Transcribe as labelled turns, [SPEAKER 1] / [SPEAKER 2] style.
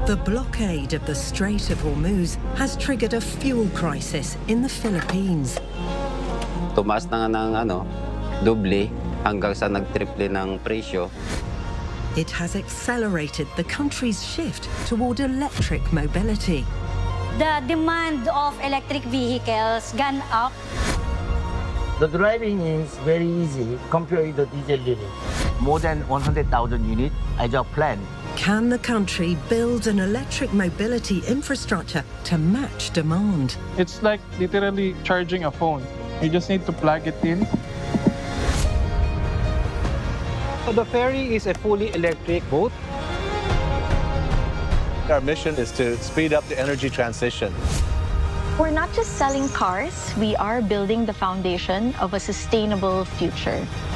[SPEAKER 1] The blockade of the Strait of Hormuz has triggered a fuel crisis in the Philippines.
[SPEAKER 2] Tumaas na nga ng doble hanggang sa nagtriple ng presyo.
[SPEAKER 1] It has accelerated the country's shift toward electric mobility.
[SPEAKER 3] The demand of electric vehicles gone up.
[SPEAKER 4] The driving is very easy compared to the diesel unit.
[SPEAKER 5] More than 100,000 units as a plan.
[SPEAKER 1] Can the country build an electric mobility infrastructure to match demand?
[SPEAKER 6] It's like literally charging a phone. You just need to plug it in.
[SPEAKER 7] So the ferry is a fully electric boat.
[SPEAKER 8] Our mission is to speed up the energy transition.
[SPEAKER 9] We're not just selling cars, we are building the foundation of a sustainable future.